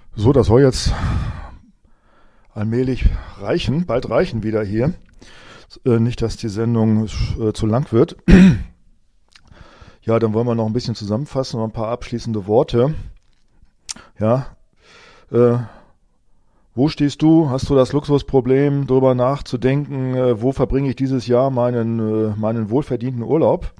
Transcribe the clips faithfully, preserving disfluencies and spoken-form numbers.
So, das soll jetzt allmählich reichen, bald reichen wieder hier. Äh, nicht, dass die Sendung äh, zu lang wird. Ja, dann wollen wir noch ein bisschen zusammenfassen, noch ein paar abschließende Worte. Ja, äh, wo stehst du? Hast du das Luxusproblem, darüber nachzudenken, äh, wo verbringe ich dieses Jahr meinen, äh, meinen wohlverdienten Urlaub?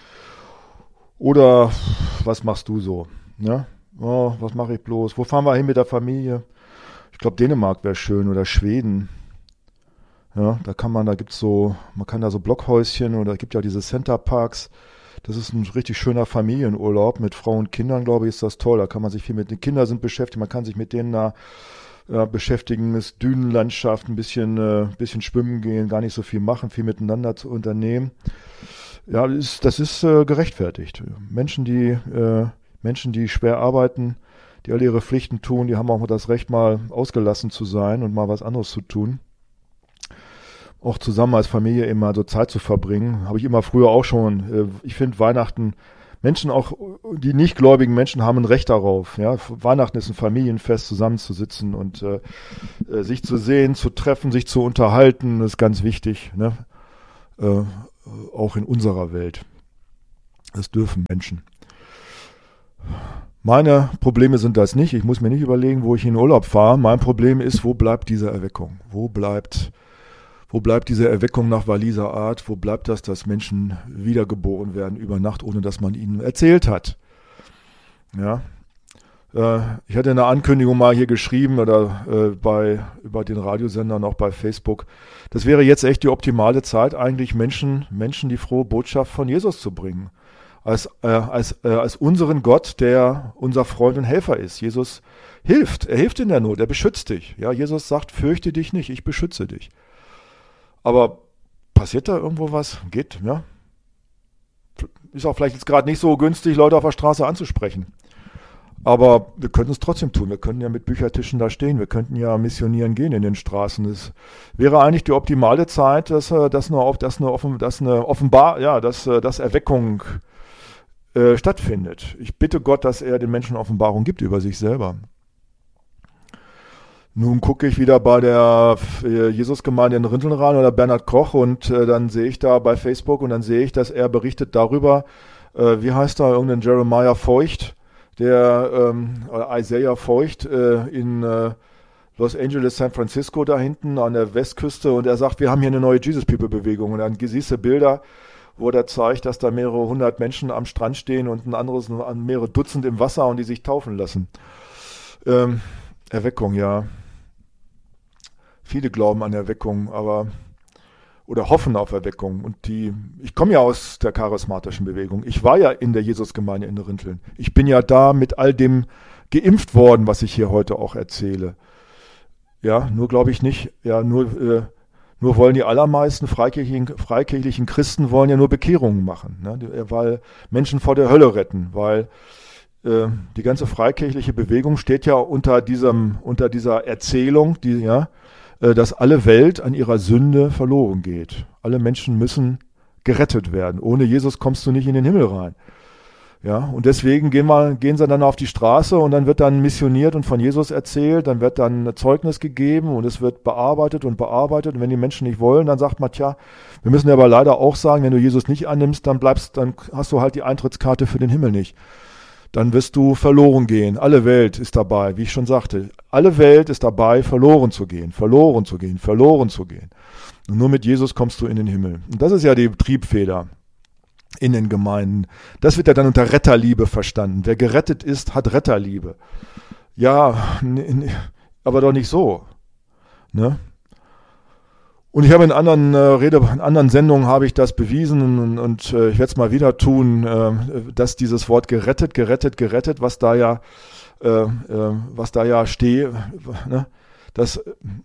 Oder was machst du so? Ja? Oh, was mache ich bloß? Wo fahren wir hin mit der Familie? Ich glaube, Dänemark wäre schön oder Schweden. Ja, da kann man, da gibt's so, man kann da so Blockhäuschen oder es gibt ja diese Centerparks. Das ist ein richtig schöner Familienurlaub mit Frau und Kindern, glaube ich, ist das toll. Da kann man sich viel mit den Kindern sind beschäftigt, man kann sich mit denen da ja, beschäftigen, ist Dünenlandschaft, ein bisschen, äh, bisschen schwimmen gehen, gar nicht so viel machen, viel miteinander zu unternehmen. Ja, das ist, das ist äh, gerechtfertigt. Menschen, die äh, Menschen, die schwer arbeiten, die alle ihre Pflichten tun, die haben auch das Recht, mal ausgelassen zu sein und mal was anderes zu tun. Auch zusammen als Familie immer so Zeit zu verbringen, habe ich immer früher auch schon. Ich finde Weihnachten, Menschen auch, die nicht gläubigen Menschen haben ein Recht darauf. Ja, Weihnachten ist ein Familienfest, zusammenzusitzen und äh, sich zu sehen, zu treffen, sich zu unterhalten, das ist ganz wichtig, ne? Äh, auch in unserer Welt. Das dürfen Menschen. Meine Probleme sind das nicht. Ich muss mir nicht überlegen, wo ich in Urlaub fahre. Mein Problem ist, wo bleibt diese Erweckung? Wo bleibt Wo bleibt diese Erweckung nach Walliser Art? Wo bleibt das, dass Menschen wiedergeboren werden über Nacht, ohne dass man ihnen erzählt hat? Ja, äh, ich hatte eine Ankündigung mal hier geschrieben oder äh, bei über den Radiosendern, auch bei Facebook. Das wäre jetzt echt die optimale Zeit, eigentlich Menschen, Menschen die frohe Botschaft von Jesus zu bringen. Als, äh, als, äh, als unseren Gott, der unser Freund und Helfer ist. Jesus hilft, er hilft in der Not, er beschützt dich. Ja, Jesus sagt, fürchte dich nicht, ich beschütze dich. Aber passiert da irgendwo was? Geht, ja. Ist auch vielleicht jetzt gerade nicht so günstig, Leute auf der Straße anzusprechen. Aber wir könnten es trotzdem tun. Wir könnten ja mit Büchertischen da stehen. Wir könnten ja missionieren gehen in den Straßen. Es wäre eigentlich die optimale Zeit, dass, dass, eine, dass, eine, offen, dass eine offenbar, ja, dass, dass Erweckung äh, stattfindet. Ich bitte Gott, dass er den Menschen Offenbarung gibt über sich selber. Nun gucke ich wieder bei der Jesusgemeinde in Rinteln rein oder Bernhard Koch und äh, dann sehe ich da bei Facebook und dann sehe ich, dass er berichtet darüber, äh, wie heißt da, irgendein Jeremiah Feucht, der ähm, Isaiah Feucht äh, in äh, Los Angeles, San Francisco da hinten an der Westküste und er sagt, wir haben hier eine neue Jesus People Bewegung und dann siehst du Bilder, wo er zeigt, dass da mehrere hundert Menschen am Strand stehen und ein anderes mehrere Dutzend im Wasser und die sich taufen lassen. Ähm, Erweckung, ja. Viele glauben an Erweckung, aber oder hoffen auf Erweckung. Und die, ich komme ja aus der charismatischen Bewegung. Ich war ja in der Jesusgemeinde in Rinteln. Ich bin ja da mit all dem geimpft worden, was ich hier heute auch erzähle. Ja, nur glaube ich nicht. Ja, nur äh, nur wollen die allermeisten freikirchlichen, freikirchlichen Christen wollen ja nur Bekehrungen machen, ne? Weil Menschen vor der Hölle retten, weil äh, die ganze freikirchliche Bewegung steht ja unter diesem unter dieser Erzählung, die ja dass alle Welt an ihrer Sünde verloren geht. Alle Menschen müssen gerettet werden. Ohne Jesus kommst du nicht in den Himmel rein. Ja, und deswegen gehen, wir, gehen sie dann auf die Straße und dann wird dann missioniert und von Jesus erzählt, dann wird dann ein Zeugnis gegeben und es wird bearbeitet und bearbeitet. Und wenn die Menschen nicht wollen, dann sagt man, tja, wir müssen aber leider auch sagen, wenn du Jesus nicht annimmst, dann bleibst, dann hast du halt die Eintrittskarte für den Himmel nicht. Dann wirst du verloren gehen. Alle Welt ist dabei, wie ich schon sagte. Alle Welt ist dabei, verloren zu gehen, verloren zu gehen, verloren zu gehen. Und nur mit Jesus kommst du in den Himmel. Und das ist ja die Triebfeder in den Gemeinden. Das wird ja dann unter Retterliebe verstanden. Wer gerettet ist, hat Retterliebe. Ja, aber doch nicht so. Ne? Und ich habe in anderen äh, Rede, in anderen Sendungen habe ich das bewiesen und, und äh, ich werde es mal wieder tun, äh, dass dieses Wort gerettet, gerettet, gerettet, was da ja, äh, äh, was da ja steht, ne? dass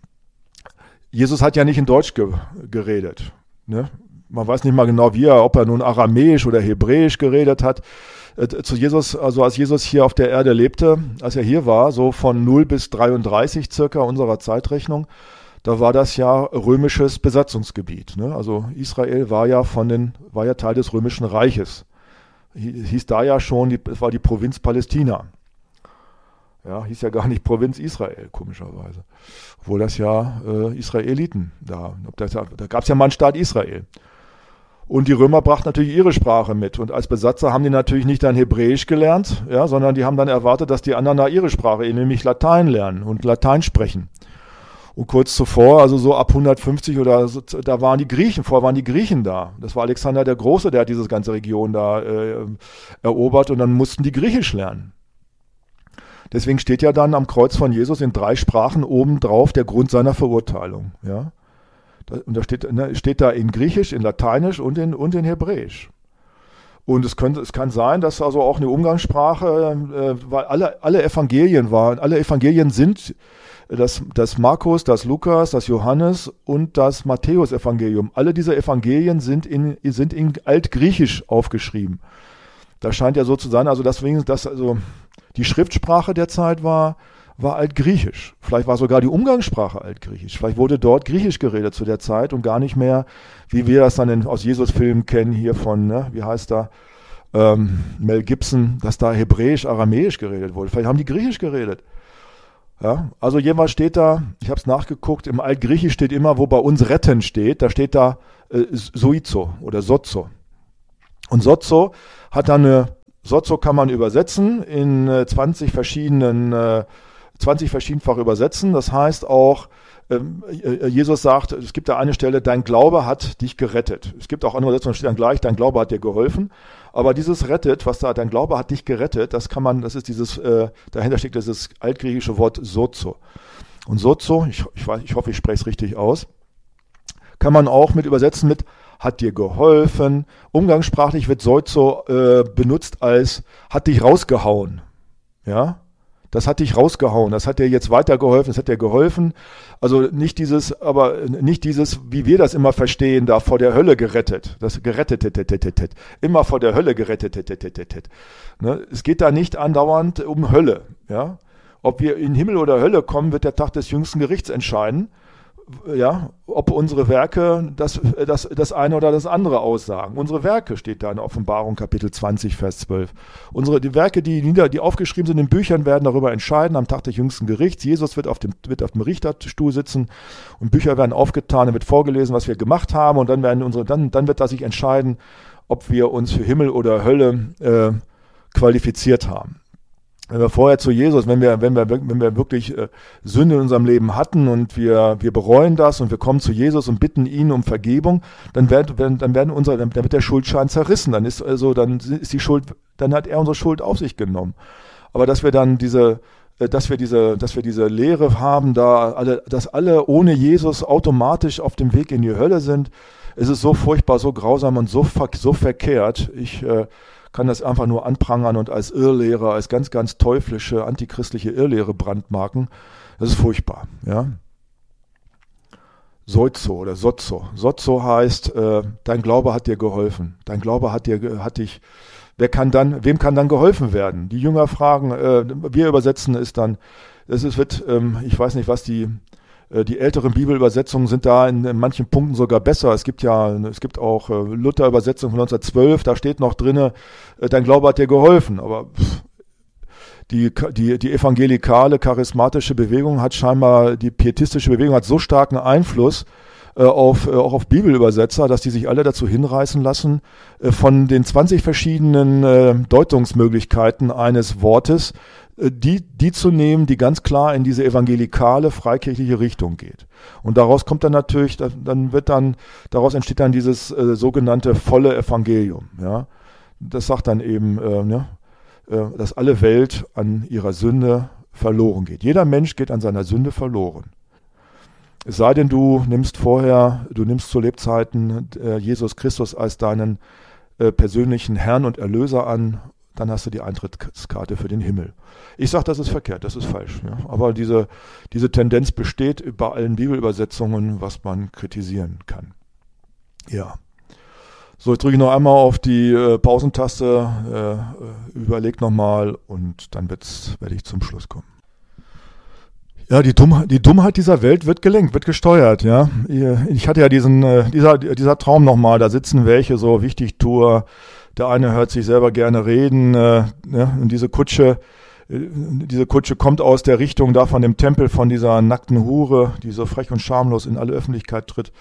Jesus hat ja nicht in Deutsch ge, geredet. Ne? Man weiß nicht mal genau, wie er, ob er nun Aramäisch oder Hebräisch geredet hat. Äh, zu Jesus, also als Jesus hier auf der Erde lebte, als er hier war, so von null bis dreiunddreißig circa unserer Zeitrechnung. Da war das ja römisches Besatzungsgebiet. Ne? Also Israel war ja von den, war ja Teil des Römischen Reiches. Hieß da ja schon, die, es war die Provinz Palästina. Ja, hieß ja gar nicht Provinz Israel, komischerweise. Obwohl das ja äh, Israeliten da, das, da gab es ja mal einen Staat Israel. Und die Römer brachten natürlich ihre Sprache mit. Und als Besatzer haben die natürlich nicht dann Hebräisch gelernt, ja, sondern die haben dann erwartet, dass die anderen da ihre Sprache, nämlich Latein lernen und Latein sprechen. Und kurz zuvor, also so ab hundertfünfzig oder so, da waren die Griechen, vorher waren die Griechen da. Das war Alexander der Große, der hat diese ganze Region da äh, erobert und dann mussten die Griechisch lernen. Deswegen steht ja dann am Kreuz von Jesus in drei Sprachen obendrauf der Grund seiner Verurteilung. Ja? Und da steht, ne, steht da in Griechisch, in Lateinisch und in, und in Hebräisch. Und es, könnte, es kann sein, dass also auch eine Umgangssprache, äh, weil alle, alle Evangelien waren, alle Evangelien sind das, das Markus, das Lukas, das Johannes und das Matthäus-Evangelium. Alle diese Evangelien sind in, sind in Altgriechisch aufgeschrieben. Das scheint ja so zu sein, also deswegen, dass also die Schriftsprache der Zeit war, war Altgriechisch. Vielleicht war sogar die Umgangssprache Altgriechisch. Vielleicht wurde dort Griechisch geredet zu der Zeit und gar nicht mehr, wie wir das dann in, aus Jesus-Filmen kennen, hier von, ne, wie heißt da, ähm, Mel Gibson, dass da Hebräisch, Aramäisch geredet wurde. Vielleicht haben die Griechisch geredet. Ja, also jemals steht da, ich habe es nachgeguckt, im Altgriechisch steht immer, wo bei uns retten steht, da steht da äh, Soizo oder Sozo. Und Sozo hat dann eine, Sozo kann man übersetzen in äh, zwanzig verschiedenen, äh, zwanzig verschiedenfach übersetzen. Das heißt auch, ähm, äh, Jesus sagt, es gibt da eine Stelle, dein Glaube hat dich gerettet. Es gibt auch andere Übersetzungen, steht dann gleich, dein Glaube hat dir geholfen. Aber dieses rettet, was da, dein Glaube hat dich gerettet, das kann man, das ist dieses, äh, dahinter steckt dieses altgriechische Wort Sozo. Und Sozo, ich, ich, weiß, ich hoffe, ich spreche es richtig aus, kann man auch mit übersetzen mit hat dir geholfen. Umgangssprachlich wird Sozo äh, benutzt als hat dich rausgehauen. Ja, das hat dich rausgehauen, das hat dir jetzt weitergeholfen, das hat dir geholfen. Also nicht dieses, aber nicht dieses, wie wir das immer verstehen, da vor der Hölle gerettet. Das gerettet, immer vor der Hölle gerettet. Ne? Es geht da nicht andauernd um Hölle. Ja? Ob wir in Himmel oder Hölle kommen, wird der Tag des jüngsten Gerichts entscheiden. Ja, ob unsere Werke das, das, das eine oder das andere aussagen. Unsere Werke steht da in Offenbarung Kapitel zwanzig, Vers zwölf. Unsere, die Werke, die, nieder, die aufgeschrieben sind in Büchern, werden darüber entscheiden am Tag des jüngsten Gerichts. Jesus wird auf dem, wird auf dem Richterstuhl sitzen und Bücher werden aufgetan, dann wird vorgelesen, was wir gemacht haben und dann, werden unsere, dann, dann wird da sich entscheiden, ob wir uns für Himmel oder Hölle äh, qualifiziert haben. Wenn wir vorher zu Jesus, wenn wir, wenn wir, wenn wir wirklich äh, Sünde in unserem Leben hatten und wir, wir bereuen das und wir kommen zu Jesus und bitten ihn um Vergebung, dann werden, dann werden unsere, dann wird der Schuldschein zerrissen. Dann ist also, dann ist die Schuld, dann hat er unsere Schuld auf sich genommen. Aber dass wir dann diese, äh, dass wir diese, dass wir diese Lehre haben, da alle, dass alle ohne Jesus automatisch auf dem Weg in die Hölle sind, ist es so furchtbar, so grausam und so, so verkehrt. Ich äh, kann das einfach nur anprangern und als Irrlehre, als ganz, ganz teuflische, antichristliche Irrlehre brandmarken. Das ist furchtbar, ja. Sozo oder Sozo. Sozo heißt, äh, dein Glaube hat dir geholfen. Dein Glaube hat dir, hat dich, wer kann dann, wem kann dann geholfen werden? Die Jünger fragen, äh, wir übersetzen es dann, es ist, wird, ähm, ich weiß nicht, was die, Die älteren Bibelübersetzungen sind da in, in manchen Punkten sogar besser. Es gibt ja, es gibt auch äh, Luther-Übersetzung von neunzehnhundertzwölf, da steht noch drinne, äh, dein Glaube hat dir geholfen. Aber pff, die, die, die evangelikale, charismatische Bewegung hat scheinbar, die pietistische Bewegung hat so starken Einfluss äh, auf, äh, auch auf Bibelübersetzer, dass die sich alle dazu hinreißen lassen, äh, von den zwanzig verschiedenen äh, Deutungsmöglichkeiten eines Wortes Die, die zu nehmen, die ganz klar in diese evangelikale, freikirchliche Richtung geht. Und daraus kommt dann natürlich, dann wird dann, daraus entsteht dann dieses äh, sogenannte volle Evangelium. Ja? Das sagt dann eben, äh, ne, äh, dass alle Welt an ihrer Sünde verloren geht. Jeder Mensch geht an seiner Sünde verloren. Es sei denn, du nimmst vorher, du nimmst zu Lebzeiten äh, Jesus Christus als deinen äh, persönlichen Herrn und Erlöser an, dann hast du die Eintrittskarte für den Himmel. Ich sage, das ist verkehrt, das ist falsch. Ja. Aber diese, diese Tendenz besteht bei allen Bibelübersetzungen, was man kritisieren kann. Ja. So, jetzt drücke ich noch einmal auf die äh, Pausentaste, äh, überleg nochmal und dann wird's, werde ich zum Schluss kommen. Ja, die Dummheit, die Dummheit dieser Welt wird gelenkt, wird gesteuert, ja. Ich hatte ja diesen, äh, dieser, dieser Traum nochmal, da sitzen welche so Wichtigtour. Der eine hört sich selber gerne reden, äh, ja, und diese Kutsche diese Kutsche kommt aus der Richtung da von dem Tempel von dieser nackten Hure, die so frech und schamlos in alle Öffentlichkeit tritt.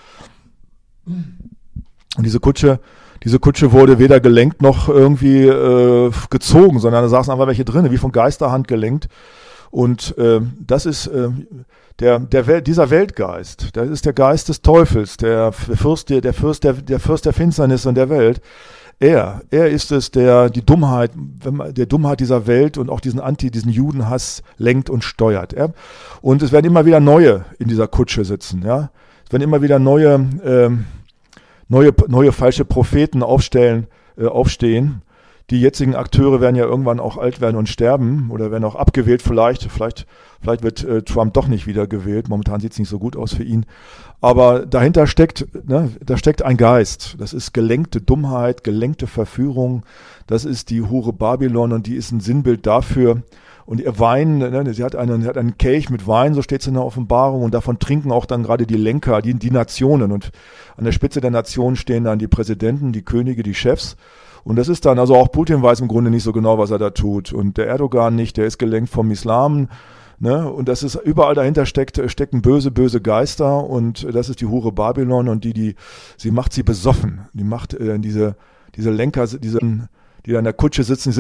Und diese Kutsche, diese Kutsche wurde weder gelenkt noch irgendwie äh, gezogen, sondern da saßen einfach welche drin, wie von Geisterhand gelenkt. Und äh, das ist äh, der, der Welt, dieser Weltgeist, das ist der Geist des Teufels, der Fürst, der Fürst der, der Fürst der Finsternis und der Welt. Er, er ist es, der die Dummheit, wenn man, der Dummheit dieser Welt und auch diesen Anti, diesen Judenhass lenkt und steuert. Ja? Und es werden immer wieder neue in dieser Kutsche sitzen. Ja? Es werden immer wieder neue, ähm, neue, neue falsche Propheten aufstellen, äh, aufstehen. Die jetzigen Akteure werden ja irgendwann auch alt werden und sterben oder werden auch abgewählt. Vielleicht, vielleicht, vielleicht wird äh, Trump doch nicht wieder gewählt. Momentan sieht es nicht so gut aus für ihn. Aber dahinter steckt, ne, da steckt ein Geist. Das ist gelenkte Dummheit, gelenkte Verführung. Das ist die Hure Babylon und die ist ein Sinnbild dafür. Und ihr Wein, ne, sie hat einen, sie hat einen Kelch mit Wein, so steht es in der Offenbarung. Und davon trinken auch dann gerade die Lenker, die, die Nationen. Und an der Spitze der Nationen stehen dann die Präsidenten, die Könige, die Chefs. Und das ist dann, also auch Putin weiß im Grunde nicht so genau, was er da tut. Und der Erdogan nicht, der ist gelenkt vom Islam. Ne? Und das ist, überall dahinter steckt, stecken böse, böse Geister. Und das ist die Hure Babylon. Und die, die, sie macht sie besoffen. Die macht äh, diese, diese Lenker, diese, die da in der Kutsche sitzen,